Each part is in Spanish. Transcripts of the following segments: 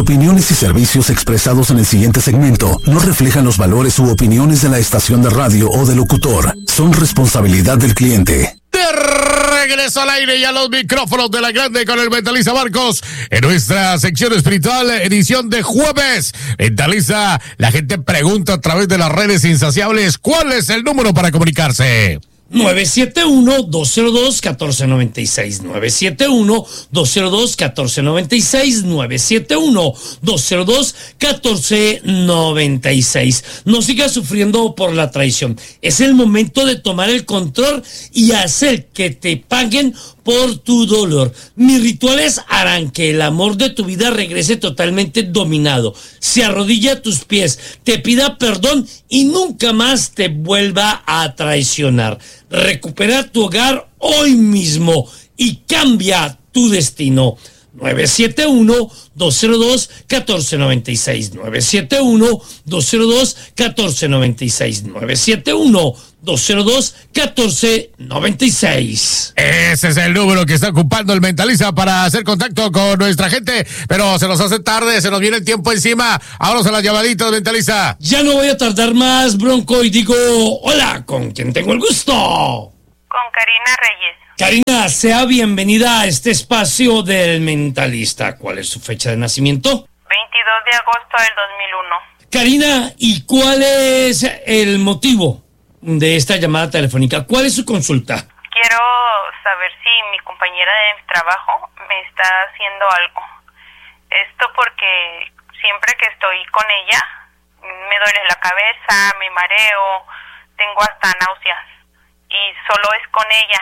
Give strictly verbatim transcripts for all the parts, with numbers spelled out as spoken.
opiniones y servicios expresados en el siguiente segmento no reflejan los valores u opiniones de la estación de radio o del locutor. Son responsabilidad del cliente. De regreso al aire y a los micrófonos de La Grande con el Mentalista Marcos en nuestra sección espiritual, edición de jueves. Mentalista, la gente pregunta a través de las redes insaciables, ¿cuál es el número para comunicarse? nueve siete uno, dos cero dos, uno cuatro nueve seis, nueve siete uno, dos cero dos, uno cuatro nueve seis, nueve siete uno, dos cero dos, uno cuatro nueve seis. No sigas sufriendo por la traición. Es el momento de tomar el control y hacer que te paguen por tu dolor. Mis rituales harán que el amor de tu vida regrese totalmente dominado. Se arrodille a tus pies, te pida perdón y nunca más te vuelva a traicionar. Recupera tu hogar hoy mismo y cambia tu destino. nueve siete uno, dos cero dos, uno cuatro nueve seis, nueve siete uno, dos cero dos, uno cuatro nueve seis, nueve siete uno, dos cero dos, uno cuatro nueve seis. Ese es el número que está ocupando el Mentalista para hacer contacto con nuestra gente, pero se nos hace tarde, se nos viene el tiempo encima. Vámonos a las llamaditas, Mentalista. Ya no voy a tardar más, Bronco, y digo, hola, ¿con quién tengo el gusto? Con Karina Reyes. Karina, sea bienvenida a este espacio del Mentalista. ¿Cuál es su fecha de nacimiento? veintidós de agosto del dos mil uno. Karina, ¿y cuál es el motivo de esta llamada telefónica? ¿Cuál es su consulta? Quiero saber si mi compañera de trabajo me está haciendo algo. Esto porque siempre que estoy con ella me duele la cabeza, me mareo, tengo hasta náuseas y solo es con ella.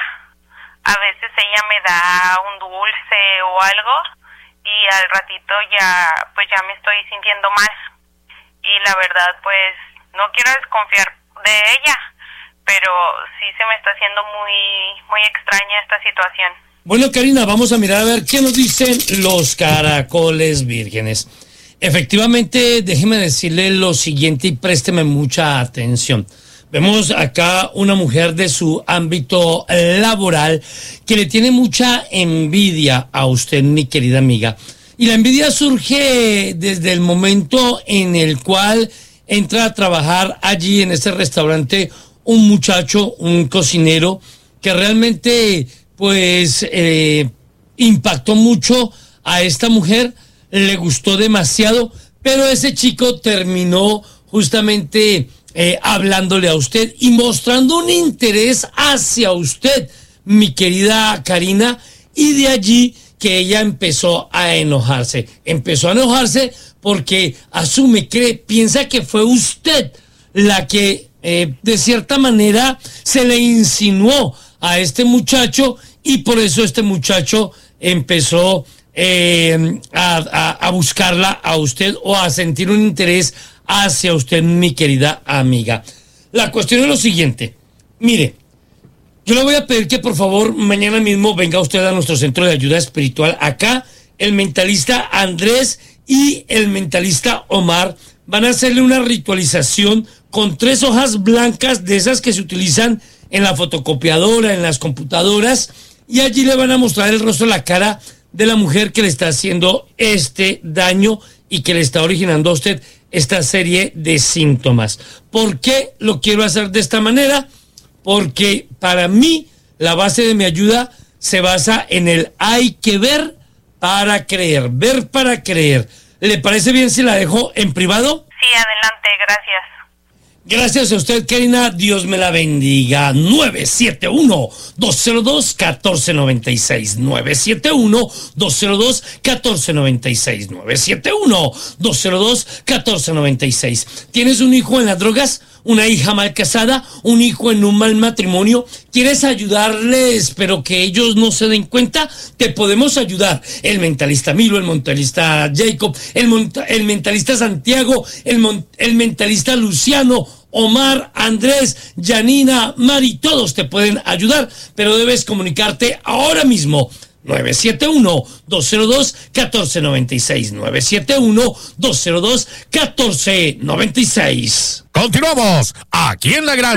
A veces ella me da un dulce o algo y al ratito ya pues ya me estoy sintiendo mal. Y la verdad pues no quiero desconfiar de ella, pero sí se me está haciendo muy muy extraña esta situación. Bueno, Karina, vamos a mirar a ver qué nos dicen los caracoles vírgenes. Efectivamente, déjeme decirle lo siguiente y présteme mucha atención. Vemos acá una mujer de su ámbito laboral que le tiene mucha envidia a usted, mi querida amiga. Y la envidia surge desde el momento en el cual entra a trabajar allí en ese restaurante un muchacho, un cocinero, que realmente pues eh, impactó mucho a esta mujer, le gustó demasiado, pero ese chico terminó justamente Eh, hablándole a usted y mostrando un interés hacia usted, mi querida Karina, y de allí que ella empezó a enojarse. Empezó a enojarse porque asume, cree, piensa que fue usted la que eh, de cierta manera se le insinuó a este muchacho y por eso este muchacho empezó eh, a, a, a buscarla a usted o a sentir un interés hacia usted, mi querida amiga. La cuestión es lo siguiente. Mire, yo le voy a pedir que por favor mañana mismo venga usted a nuestro centro de ayuda espiritual. Acá el mentalista Andrés y el mentalista Omar van a hacerle una ritualización con tres hojas blancas de esas que se utilizan en la fotocopiadora, en las computadoras, y allí le van a mostrar el rostro, la cara de la mujer que le está haciendo este daño y que le está originando a usted esta serie de síntomas. ¿Por qué lo quiero hacer de esta manera? Porque para mí la base de mi ayuda se basa en el hay que ver para creer, ver para creer. ¿Le parece bien si la dejo en privado? Sí, adelante, gracias. Gracias a usted, Karina, Dios me la bendiga. nueve siete uno, dos cero dos, uno cuatro nueve seis, nueve siete uno, dos cero dos, uno cuatro nueve seis, nueve siete uno, dos cero dos, uno cuatro nueve seis. ¿Tienes un hijo en las drogas? ¿Una hija mal casada? ¿Un hijo en un mal matrimonio? ¿Quieres ayudarles pero que ellos no se den cuenta? Te podemos ayudar. El mentalista Milo, el mentalista Jacob, el, monta- el mentalista Santiago, el, mon- el mentalista Luciano, Omar, Andrés, Janina, Mari, todos te pueden ayudar, pero debes comunicarte ahora mismo. nueve siete uno, dos cero dos, uno cuatro nueve seis, nueve siete uno, dos cero dos, uno cuatro nueve seis. Continuamos aquí en La Grande.